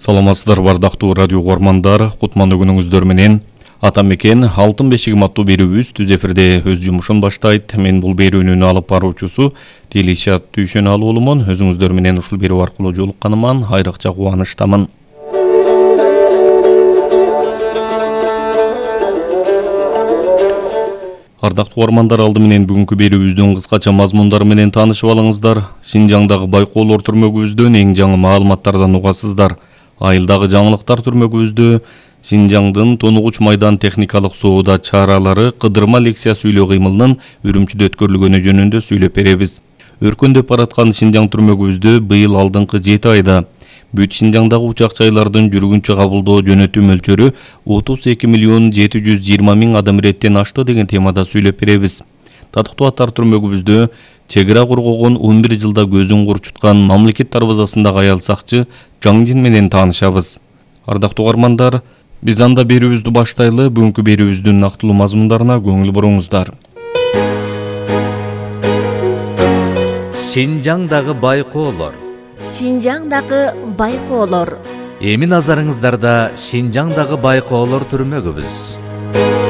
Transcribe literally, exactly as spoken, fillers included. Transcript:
Саламатсыздар бардактуу радио угармандар, кутмандуу күнүңүздөр менен. Ата мекен Алтын бешигим аттуу берүүбүз түз эфирде өз жумушун баштайт. Мен бул берүүнүн алып баруучусу Дилишат Дүйшөналуулумун. Өзүңүздөр менен ушул берүү аркылуу жолукканыман айрыкча кубанычтамын. Ардактуу угармандар, алды менен бүгүнкү берүүбүздүн кыскача мазмундары менен таанышып алыңыздар. Шинжаңдагы байкоолор түрмөгүбүздөн эң жаңы маалыматтардан угасыздар. Айылдагы жаңылыктар түрмөгүбүздө Шинжаңдын тонугуч майдан техникалык соода чаралары кыдырма лекция сүйлөө кыймылынын Үрүмчүдө өткөрүлгөнү жөнүндө сүйлөп беребиз. Өркөндөп бараткан Шинжаң түрмөгүбүздө быйыл алдыңкы жети айда бүт Шинжаңдагы учак жайлардын жүргүнчү кабылдоо жөнөтүү мөлчөрү отуз эки миллион жети жүз жыйырма миң адам иреттен ашты деген темада сүйлөп беребиз. Татыктуу аттар түрмөгүбүздө чегара коргогон он бир жылда көзүн курчуткан мамлекет дарбазасындагы аял сакчы Жаңжин менен таанышабыз. Ардактуу угармандар, биз анда берүүбүздү баштайлы. Бүгүнкү берүүбүздүн нактылуу мазмундарына көңүл буруңуздар. Шинжаңдагы байкоолор. Шинжаңдагы байкоолор. Эми назарыңыздарда Шинжаңдагы байкоолор түрмөгүбүз.